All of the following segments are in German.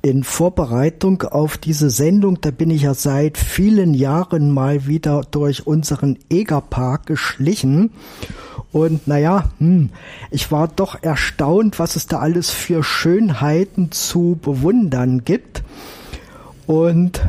In Vorbereitung auf diese Sendung, da bin ich ja seit vielen Jahren mal wieder durch unseren Egerpark geschlichen. Und ich war doch erstaunt, was es da alles für Schönheiten zu bewundern gibt. Und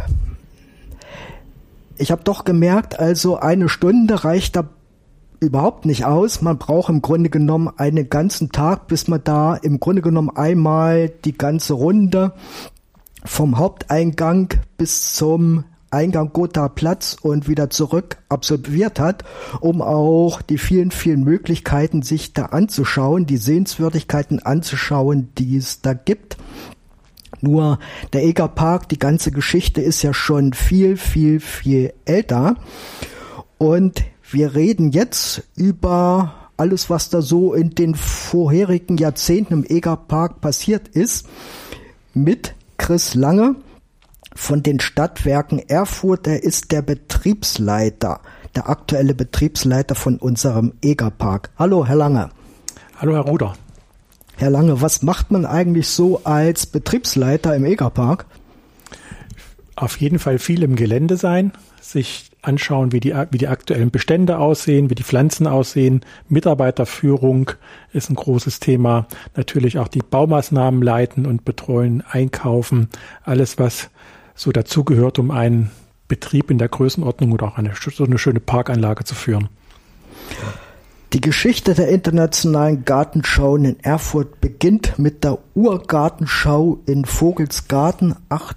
ich habe doch gemerkt, also eine Stunde reicht da überhaupt nicht aus. Man braucht im Grunde genommen einen ganzen Tag, bis man da im Grunde genommen einmal die ganze Runde vom Haupteingang bis zum Eingang Gotha-Platz und wieder zurück absolviert hat, um auch die vielen, vielen Möglichkeiten sich da anzuschauen, die Sehenswürdigkeiten anzuschauen, die es da gibt. Nur der Egerpark, die ganze Geschichte ist ja schon viel, viel, viel älter. Und wir reden jetzt über alles, was da so in den vorherigen Jahrzehnten im Egerpark passiert ist, mit Chris Lange von den Stadtwerken Erfurt. Er ist der Betriebsleiter, der aktuelle Betriebsleiter von unserem Egerpark. Hallo, Herr Lange. Hallo, Herr Ruder. Herr Lange, was macht man eigentlich so als Betriebsleiter im Egerpark? Auf jeden Fall viel im Gelände sein, sich anschauen, wie die aktuellen Bestände aussehen, wie die Pflanzen aussehen. Mitarbeiterführung ist ein großes Thema. Natürlich auch die Baumaßnahmen leiten und betreuen, einkaufen. Alles, was so dazugehört, um einen Betrieb in der Größenordnung oder auch so eine schöne Parkanlage zu führen. Die Geschichte der internationalen Gartenschauen in Erfurt beginnt mit der Urgartenschau in Vogelsgarten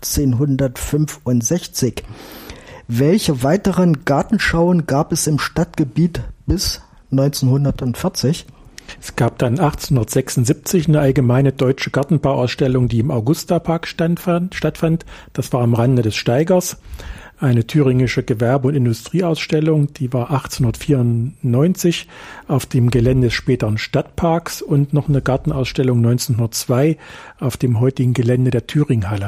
1865. Welche weiteren Gartenschauen gab es im Stadtgebiet bis 1940? Es gab dann 1876 eine allgemeine deutsche Gartenbauausstellung, die im Augustapark stattfand. Das war am Rande des Steigers. Eine thüringische Gewerbe- und Industrieausstellung, die war 1894 auf dem Gelände des späteren Stadtparks und noch eine Gartenausstellung 1902 auf dem heutigen Gelände der Thüringhalle.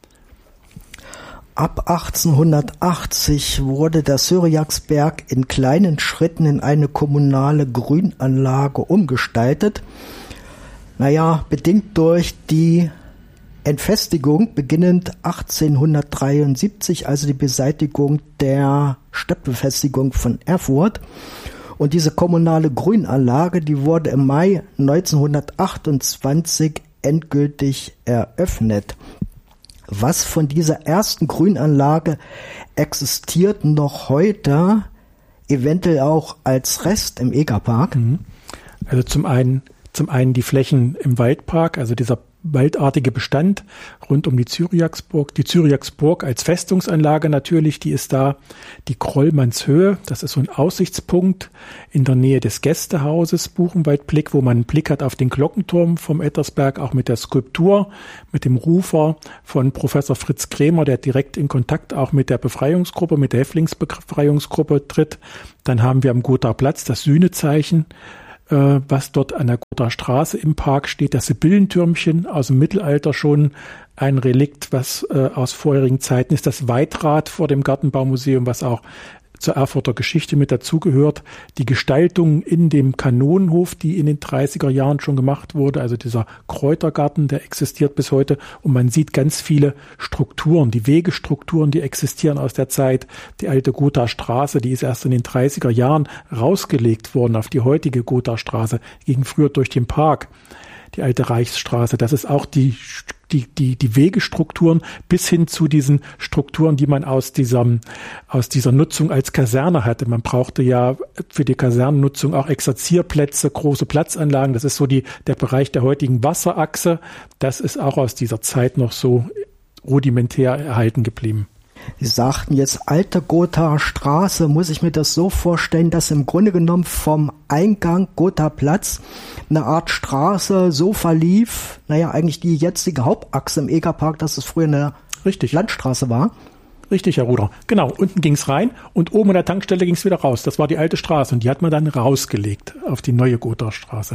Ab 1880 wurde der Syriaksberg in kleinen Schritten in eine kommunale Grünanlage umgestaltet. Bedingt durch die Entfestigung beginnend 1873, also die Beseitigung der Stadtbefestigung von Erfurt. Und diese kommunale Grünanlage, die wurde im Mai 1928 endgültig eröffnet. Was von dieser ersten Grünanlage existiert noch heute, eventuell auch als Rest im Egerpark? Also zum einen die Flächen im Waldpark, also dieser waldartige Bestand rund um die Zyriaksburg. Die Zyriaksburg als Festungsanlage natürlich, die ist da. Die Krollmannshöhe, das ist so ein Aussichtspunkt in der Nähe des Gästehauses Buchenwaldblick, wo man einen Blick hat auf den Glockenturm vom Ettersberg, auch mit der Skulptur, mit dem Rufer von Professor Fritz Krämer, der direkt in Kontakt auch mit der Befreiungsgruppe, mit der Häftlingsbefreiungsgruppe tritt. Dann haben wir am Gothaer Platz das Sühnezeichen, was dort an der Gothaer Straße im Park steht, das Sibyllentürmchen aus dem Mittelalter schon ein Relikt, was aus vorherigen Zeiten ist, das Weitrad vor dem Gartenbaumuseum, was auch zur Erfurter Geschichte mit dazugehört, die Gestaltung in dem Kanonenhof, die in den 30er Jahren schon gemacht wurde, also dieser Kräutergarten, der existiert bis heute und man sieht ganz viele Strukturen, die Wegestrukturen, die existieren aus der Zeit. Die alte Gothaer Straße, die ist erst in den 30er Jahren rausgelegt worden auf die heutige Gothaer Straße, ging früher durch den Park. Die alte Reichsstraße, das ist auch die Wegestrukturen bis hin zu diesen Strukturen, die man aus dieser Nutzung als Kaserne hatte. Man brauchte ja für die Kasernennutzung auch Exerzierplätze, große Platzanlagen. Das ist so der Bereich der heutigen Wasserachse. Das ist auch aus dieser Zeit noch so rudimentär erhalten geblieben. Sie sagten jetzt alte Gothaer Straße. Muss ich mir das so vorstellen, dass im Grunde genommen vom Eingang Gothaer Platz eine Art Straße so verlief, eigentlich die jetzige Hauptachse im Egerpark, dass es früher eine Landstraße war? Richtig, Herr Ruder. Genau, unten ging's rein und oben an der Tankstelle ging's wieder raus. Das war die alte Straße und die hat man dann rausgelegt auf die neue Gothaer Straße.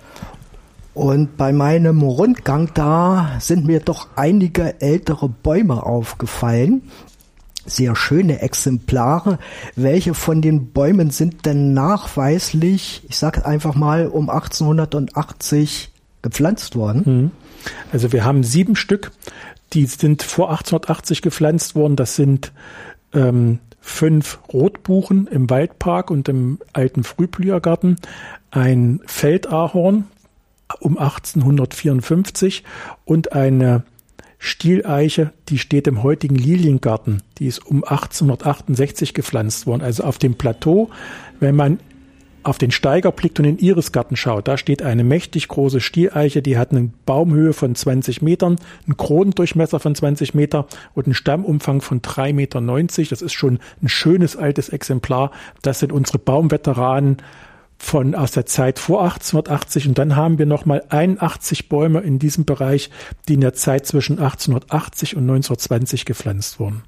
Und bei meinem Rundgang da sind mir doch einige ältere Bäume aufgefallen. Sehr schöne Exemplare. Welche von den Bäumen sind denn nachweislich, ich sage einfach mal, um 1880 gepflanzt worden? Also wir haben 7 Stück, die sind vor 1880 gepflanzt worden. Das sind 5 Rotbuchen im Waldpark und im alten Frühblühergarten, ein Feldahorn um 1854 und eine Stieleiche, die steht im heutigen Liliengarten. Die ist um 1868 gepflanzt worden. Also auf dem Plateau, wenn man auf den Steiger blickt und in den Irisgarten schaut, da steht eine mächtig große Stieleiche, die hat eine Baumhöhe von 20 Metern, einen Kronendurchmesser von 20 Meter und einen Stammumfang von 3,90 Meter. Das ist schon ein schönes altes Exemplar. Das sind unsere Baumveteranen aus der Zeit vor 1880 und dann haben wir nochmal 81 Bäume in diesem Bereich, die in der Zeit zwischen 1880 und 1920 gepflanzt wurden.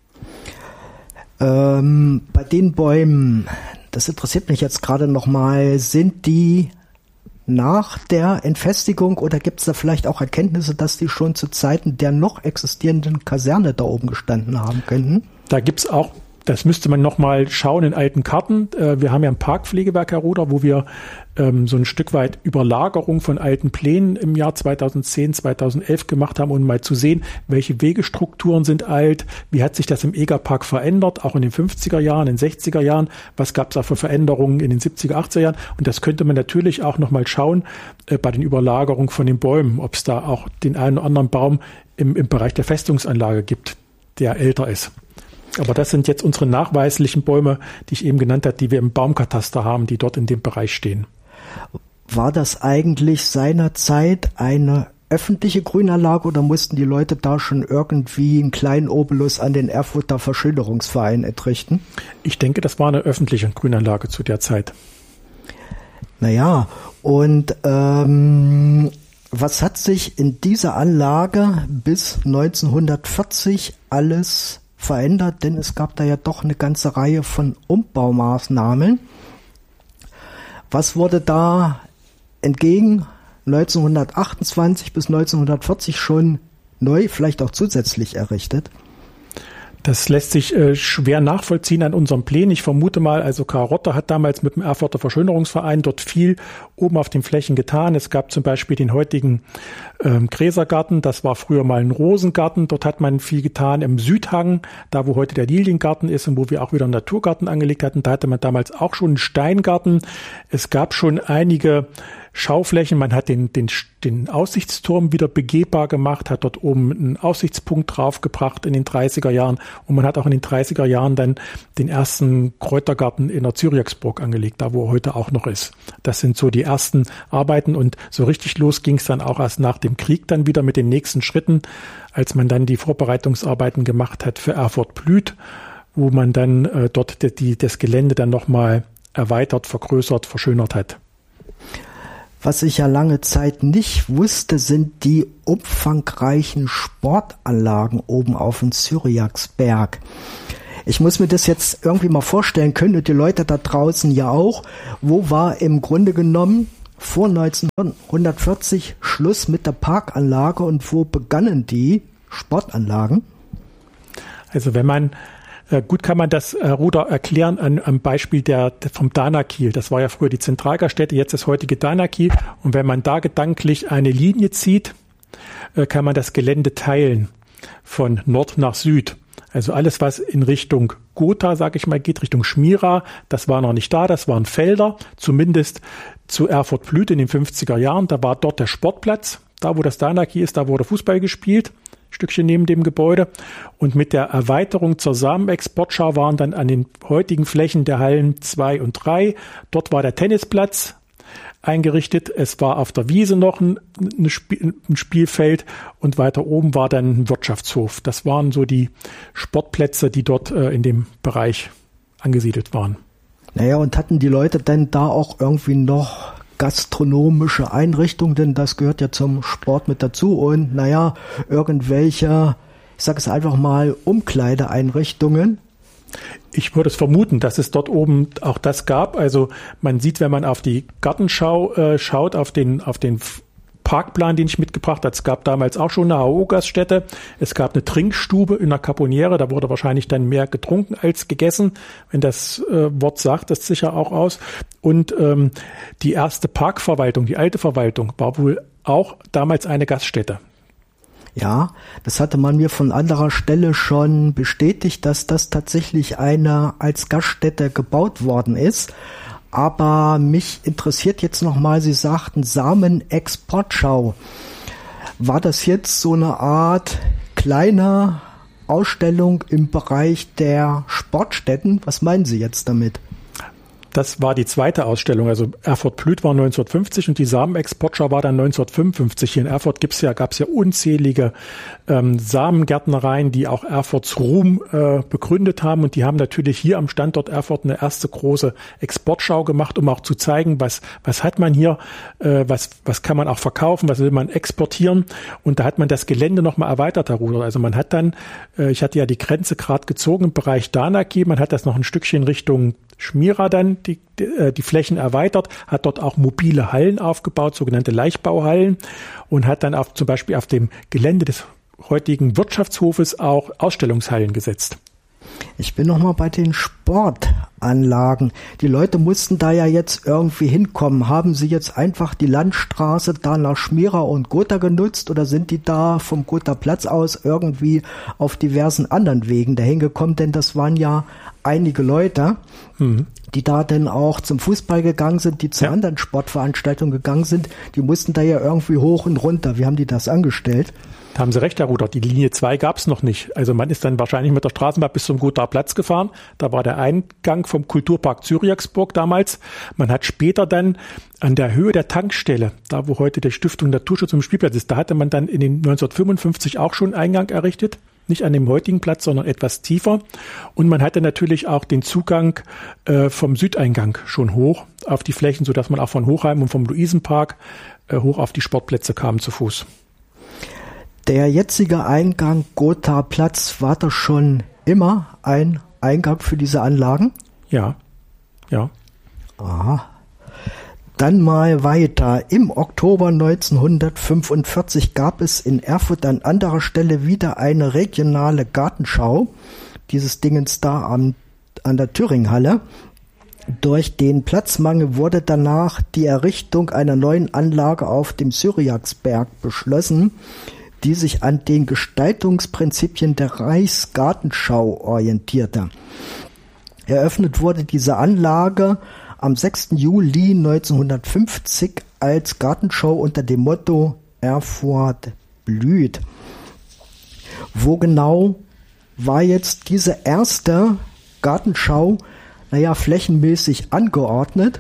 Bei den Bäumen, das interessiert mich jetzt gerade nochmal, sind die nach der Entfestigung oder gibt es da vielleicht auch Erkenntnisse, dass die schon zu Zeiten der noch existierenden Kaserne da oben gestanden haben könnten? Da gibt es auch, das müsste man nochmal schauen in alten Karten. Wir haben ja ein Parkpflegewerk, Herr Ruder, wo wir so ein Stück weit Überlagerung von alten Plänen im Jahr 2010, 2011 gemacht haben, um mal zu sehen, welche Wegestrukturen sind alt, wie hat sich das im Egerpark verändert, auch in den 50er Jahren, in den 60er Jahren, was gab es da für Veränderungen in den 70er, 80er Jahren und das könnte man natürlich auch nochmal schauen bei den Überlagerungen von den Bäumen, ob es da auch den einen oder anderen Baum im Bereich der Festungsanlage gibt, der älter ist. Aber das sind jetzt unsere nachweislichen Bäume, die ich eben genannt habe, die wir im Baumkataster haben, die dort in dem Bereich stehen. War das eigentlich seinerzeit eine öffentliche Grünanlage oder mussten die Leute da schon irgendwie einen kleinen Obolus an den Erfurter Verschönerungsverein entrichten? Ich denke, das war eine öffentliche Grünanlage zu der Zeit. Naja, und was hat sich in dieser Anlage bis 1940 alles verändert, denn es gab da ja doch eine ganze Reihe von Umbaumaßnahmen. Was wurde da entgegen 1928 bis 1940 schon neu, vielleicht auch zusätzlich errichtet? Das lässt sich schwer nachvollziehen an unseren Plänen. Ich vermute mal, also Karl Rotter hat damals mit dem Erfurter Verschönerungsverein dort viel oben auf den Flächen getan. Es gab zum Beispiel den heutigen Gräsergarten, das war früher mal ein Rosengarten. Dort hat man viel getan im Südhang, da wo heute der Liliengarten ist und wo wir auch wieder einen Naturgarten angelegt hatten. Da hatte man damals auch schon einen Steingarten. Es gab schon einige Schauflächen. Man hat den Aussichtsturm wieder begehbar gemacht, hat dort oben einen Aussichtspunkt draufgebracht in den 30er Jahren und man hat auch in den 30er Jahren dann den ersten Kräutergarten in der Zyriaksburg angelegt, da wo er heute auch noch ist. Das sind so die ersten Arbeiten und so richtig los ging es dann auch erst nach dem Krieg dann wieder mit den nächsten Schritten, als man dann die Vorbereitungsarbeiten gemacht hat für Erfurt Blüth, wo man dann dort das Gelände dann nochmal erweitert, vergrößert, verschönert hat. Was ich ja lange Zeit nicht wusste, sind die umfangreichen Sportanlagen oben auf dem Zyriaksberg. Ich muss mir das jetzt irgendwie mal vorstellen können und die Leute da draußen ja auch. Wo war im Grunde genommen vor 1940 Schluss mit der Parkanlage und wo begannen die Sportanlagen? Also wenn man gut kann man das Ruder erklären am Beispiel vom Danakiel. Das war ja früher die Zentralgaststätte, jetzt das heutige Danakiel. Und wenn man da gedanklich eine Linie zieht, kann man das Gelände teilen von Nord nach Süd. Also alles, was in Richtung Gotha, sage ich mal, geht, Richtung Schmira, das war noch nicht da, das waren Felder, zumindest zu Erfurt Blüth in den 50er Jahren. Da war dort der Sportplatz, da wo das Danakiel ist, da wurde Fußball gespielt. Stückchen neben dem Gebäude. Und mit der Erweiterung zur Samenexportschau waren dann an den heutigen Flächen der Hallen 2 und 3. Dort war der Tennisplatz eingerichtet. Es war auf der Wiese noch ein Spielfeld und weiter oben war dann ein Wirtschaftshof. Das waren so die Sportplätze, die dort in dem Bereich angesiedelt waren. Naja, und hatten die Leute denn da auch irgendwie noch gastronomische Einrichtungen, denn das gehört ja zum Sport mit dazu und naja, irgendwelche, ich sage es einfach mal, Umkleideeinrichtungen? Ich würde es vermuten, dass es dort oben auch das gab. Also man sieht, wenn man auf die Gartenschau schaut, auf den Parkplan, den ich mitgebracht habe. Es gab damals auch schon eine HO-Gaststätte. Es gab eine Trinkstube in der Caponiere. Da wurde wahrscheinlich dann mehr getrunken als gegessen. Wenn das Wort sagt, das sicher auch aus. Und die erste Parkverwaltung, die alte Verwaltung, war wohl auch damals eine Gaststätte. Ja, das hatte man mir von anderer Stelle schon bestätigt, dass das tatsächlich eine als Gaststätte gebaut worden ist. Aber mich interessiert jetzt nochmal, Sie sagten Samenexportschau. War das jetzt so eine Art kleine Ausstellung im Bereich der Sportstätten? Was meinen Sie jetzt damit? Das war die zweite Ausstellung. Also Erfurt-Plüth war 1950 und die Samenexportschau war dann 1955. Hier in Erfurt gab es ja unzählige Samengärtnereien, die auch Erfurts Ruhm begründet haben. Und die haben natürlich hier am Standort Erfurt eine erste große Exportschau gemacht, um auch zu zeigen, was hat man hier, was kann man auch verkaufen, was will man exportieren. Und da hat man das Gelände nochmal erweitert, Herr Rudert. Also man hat dann, ich hatte ja die Grenze gerade gezogen im Bereich Danaki, man hat das noch ein Stückchen Richtung Schmira dann die Flächen erweitert, hat dort auch mobile Hallen aufgebaut, sogenannte Leichtbauhallen, und hat dann zum Beispiel auf dem Gelände des heutigen Wirtschaftshofes auch Ausstellungshallen gesetzt. Ich bin noch mal bei den Sportanlagen. Die Leute mussten da ja jetzt irgendwie hinkommen. Haben Sie jetzt einfach die Landstraße da nach Schmira und Gotha genutzt oder sind die da vom Gotha Platz aus irgendwie auf diversen anderen Wegen dahin gekommen? Denn das waren ja einige Leute, die da dann auch zum Fußball gegangen sind, die zu anderen Sportveranstaltungen gegangen sind. Die mussten da ja irgendwie hoch und runter. Wie haben die das angestellt? Da haben Sie recht, Herr Rudert. Die Linie 2 gab es noch nicht. Also man ist dann wahrscheinlich mit der Straßenbahn bis zum Gothaer Platz gefahren. Da war der Eingang vom Kulturpark Syriaksburg damals. Man hat später dann an der Höhe der Tankstelle, da wo heute die Stiftung Naturschutz im Spielplatz ist, da hatte man dann in den 1955 auch schon Eingang errichtet. Nicht an dem heutigen Platz, sondern etwas tiefer. Und man hatte natürlich auch den Zugang vom Südeingang schon hoch auf die Flächen, sodass man auch von Hochheim und vom Luisenpark hoch auf die Sportplätze kam zu Fuß. Der jetzige Eingang Gothaer Platz, war das schon immer ein Eingang für diese Anlagen? Ja. Aha. Dann mal weiter. Im Oktober 1945 gab es in Erfurt an anderer Stelle wieder eine regionale Gartenschau. Dieses Dingens da an der Thüringhalle. Durch den Platzmangel wurde danach die Errichtung einer neuen Anlage auf dem Syriaksberg beschlossen, die sich an den Gestaltungsprinzipien der Reichsgartenschau orientierte. Eröffnet wurde diese Anlage am 6. Juli 1950 als Gartenschau unter dem Motto Erfurt blüht. Wo genau war jetzt diese erste Gartenschau, flächenmäßig angeordnet?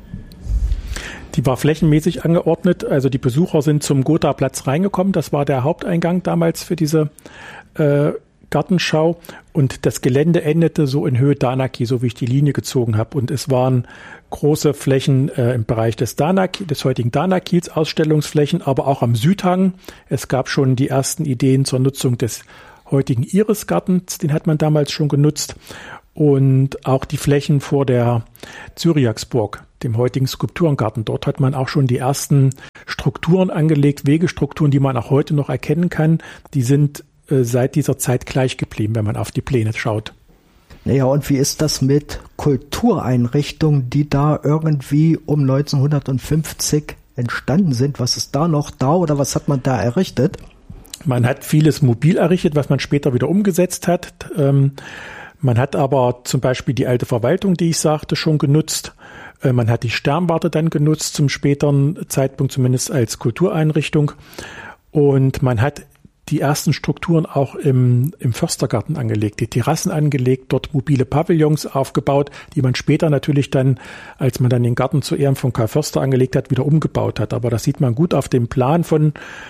Die war flächenmäßig angeordnet, also die Besucher sind zum Gothaer Platz reingekommen, das war der Haupteingang damals für diese Gartenschau, und das Gelände endete so in Höhe Danaki, so wie ich die Linie gezogen habe, und es waren große Flächen im Bereich des heutigen Danakils, Ausstellungsflächen, aber auch am Südhang. Es gab schon die ersten Ideen zur Nutzung des heutigen Irisgartens, den hat man damals schon genutzt, und auch die Flächen vor der Syriaksburg, dem heutigen Skulpturengarten. Dort hat man auch schon die ersten Strukturen angelegt, Wegestrukturen, die man auch heute noch erkennen kann. Die sind seit dieser Zeit gleich geblieben, wenn man auf die Pläne schaut. Naja, und wie ist das mit Kultureinrichtungen, die da irgendwie um 1950 entstanden sind? Was ist da noch da oder was hat man da errichtet? Man hat vieles mobil errichtet, was man später wieder umgesetzt hat. Man hat aber zum Beispiel die alte Verwaltung, die ich sagte, schon genutzt. Man hat die Sternwarte dann genutzt, zum späteren Zeitpunkt zumindest als Kultureinrichtung. Und man hat die ersten Strukturen auch im Förstergarten angelegt, die Terrassen angelegt, dort mobile Pavillons aufgebaut, die man später natürlich dann, als man dann den Garten zu Ehren von Karl Förster angelegt hat, wieder umgebaut hat. Aber das sieht man gut auf dem Plan von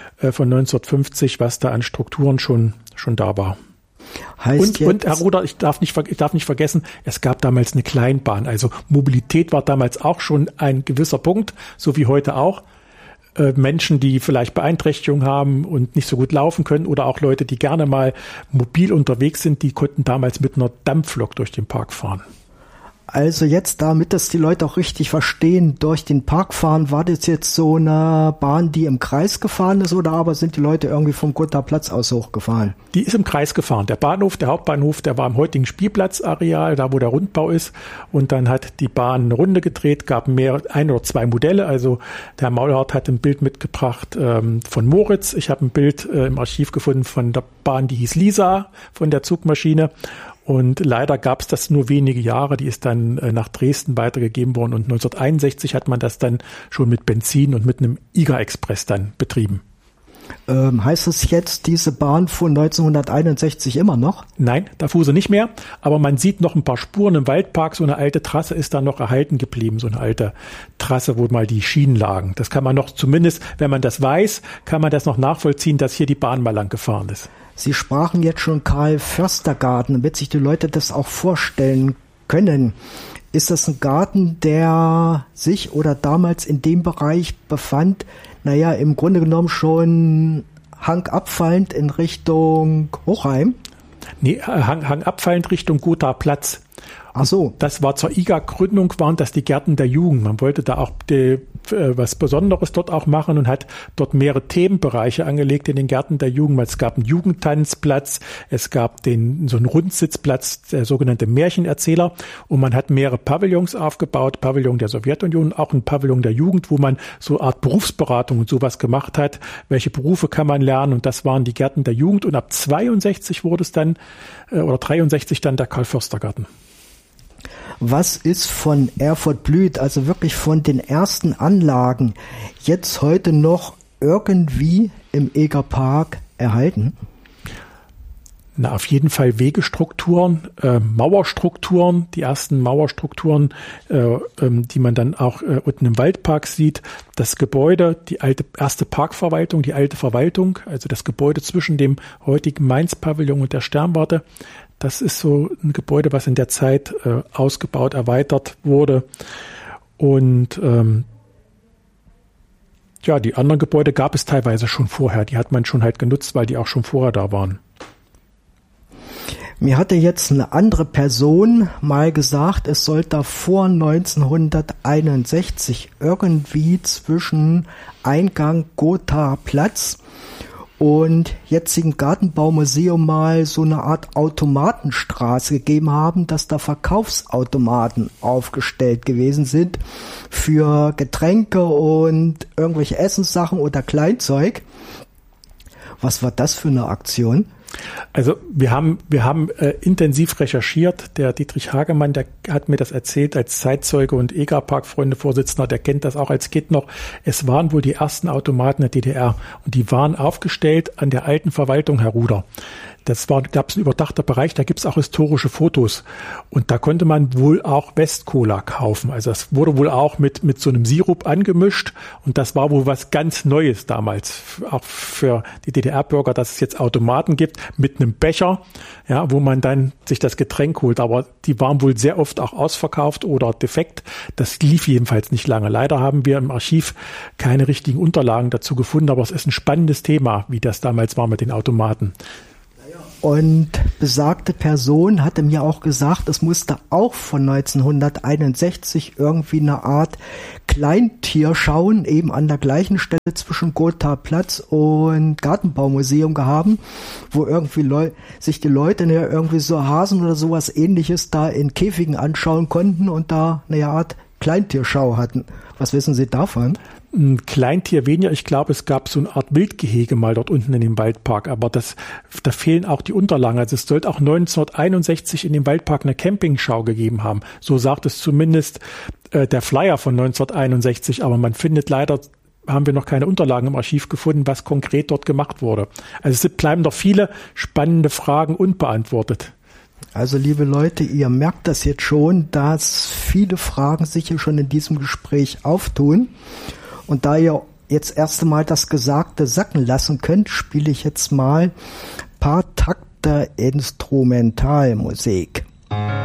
1950, was da an Strukturen schon da war. Und Herr Rudert, ich darf nicht vergessen, es gab damals eine Kleinbahn. Also Mobilität war damals auch schon ein gewisser Punkt, so wie heute auch. Menschen, die vielleicht Beeinträchtigungen haben und nicht so gut laufen können, oder auch Leute, die gerne mal mobil unterwegs sind, die konnten damals mit einer Dampflok durch den Park fahren. Also jetzt, damit das die Leute auch richtig verstehen, durch den Park fahren, war das jetzt so eine Bahn, die im Kreis gefahren ist, oder aber sind die Leute irgendwie vom Gothaer Platz aus hochgefahren? Die ist im Kreis gefahren. Der Bahnhof, der Hauptbahnhof, der war im heutigen Spielplatzareal, da wo der Rundbau ist. Und dann hat die Bahn eine Runde gedreht, gab ein oder zwei Modelle. Also der Herr Maulhardt hat ein Bild mitgebracht von Moritz. Ich habe ein Bild im Archiv gefunden von der Bahn, die hieß Lisa, von der Zugmaschine. Und leider gab es das nur wenige Jahre. Die ist dann nach Dresden weitergegeben worden. Und 1961 hat man das dann schon mit Benzin und mit einem IGA-Express dann betrieben. Heißt es jetzt, diese Bahn fuhr 1961 immer noch? Nein, da fuhr sie nicht mehr. Aber man sieht noch ein paar Spuren im Waldpark. So eine alte Trasse ist da noch erhalten geblieben. So eine alte Trasse, wo mal die Schienen lagen. Das kann man noch zumindest, wenn man das weiß, kann man das noch nachvollziehen, dass hier die Bahn mal lang gefahren ist. Sie sprachen jetzt schon Karl-Förster-Garten, damit sich die Leute das auch vorstellen können. Ist das ein Garten, der sich oder damals in dem Bereich befand, im Grunde genommen schon hangabfallend in Richtung Hochheim? Nee, hangabfallend Richtung Gothaer Platz. Ach so. Das war zur IGA-Gründung, waren das die Gärten der Jugend. Man wollte da auch was Besonderes dort auch machen und hat dort mehrere Themenbereiche angelegt in den Gärten der Jugend. Es gab einen Jugendtanzplatz, es gab so einen Rundsitzplatz, der sogenannte Märchenerzähler, und man hat mehrere Pavillons aufgebaut, Pavillon der Sowjetunion, auch ein Pavillon der Jugend, wo man so eine Art Berufsberatung und sowas gemacht hat. Welche Berufe kann man lernen? Und das waren die Gärten der Jugend, und ab 62 wurde es dann, oder 63 dann der Karl-Förster-Garten. Was ist von Erfurt Blüth, also wirklich von den ersten Anlagen, jetzt heute noch irgendwie im Egerpark erhalten? Na, auf jeden Fall Wegestrukturen, Mauerstrukturen, die ersten Mauerstrukturen, die man dann auch unten im Waldpark sieht. Das Gebäude, die erste Parkverwaltung, die alte Verwaltung, also das Gebäude zwischen dem heutigen Mainz-Pavillon und der Sternwarte. Das ist so ein Gebäude, was in der Zeit ausgebaut, erweitert wurde. Und die anderen Gebäude gab es teilweise schon vorher. Die hat man schon halt genutzt, weil die auch schon vorher da waren. Mir hatte jetzt eine andere Person mal gesagt, es sollte vor 1961 irgendwie zwischen Eingang Gothaer Platz und jetzigen Gartenbaumuseum mal so eine Art Automatenstraße gegeben haben, dass da Verkaufsautomaten aufgestellt gewesen sind für Getränke und irgendwelche Essenssachen oder Kleinzeug. Was war das für eine Aktion? Also wir haben intensiv recherchiert. Der Dietrich Hagemann, der hat mir das erzählt als Zeitzeuge und EGA-Park-Freunde-Vorsitzender, der kennt das auch als Kind noch. Es waren wohl die ersten Automaten der DDR und die waren aufgestellt an der alten Verwaltung Herr Ruder. Gab es ein überdachter Bereich, da gibt es auch historische Fotos. Und da konnte man wohl auch West-Cola kaufen. Also das wurde wohl auch mit so einem Sirup angemischt. Und das war wohl was ganz Neues damals, auch für die DDR-Bürger, dass es jetzt Automaten gibt mit einem Becher, ja, wo man dann sich das Getränk holt. Aber die waren wohl sehr oft auch ausverkauft oder defekt. Das lief jedenfalls nicht lange. Leider haben wir im Archiv keine richtigen Unterlagen dazu gefunden. Aber es ist ein spannendes Thema, wie das damals war mit den Automaten. Und besagte Person hatte mir auch gesagt, es musste auch von 1961 irgendwie eine Art Kleintierschau eben an der gleichen Stelle zwischen Gothaer Platz und Gartenbaumuseum gehabt, wo irgendwie sich die Leute irgendwie so Hasen oder sowas Ähnliches da in Käfigen anschauen konnten und da eine Art Kleintierschau hatten. Was wissen Sie davon? Ein Kleintier weniger. Ich glaube, es gab so eine Art Wildgehege mal dort unten in dem Waldpark, aber da fehlen auch die Unterlagen. Also es sollte auch 1961 in dem Waldpark eine Campingschau gegeben haben. So sagt es zumindest der Flyer von 1961, aber man findet leider, haben wir noch keine Unterlagen im Archiv gefunden, was konkret dort gemacht wurde. Also es bleiben noch viele spannende Fragen unbeantwortet. Also liebe Leute, ihr merkt das jetzt schon, dass viele Fragen sich hier schon in diesem Gespräch auftun. Und da ihr jetzt erst einmal das Gesagte sacken lassen könnt, spiele ich jetzt mal ein paar Takte Instrumentalmusik.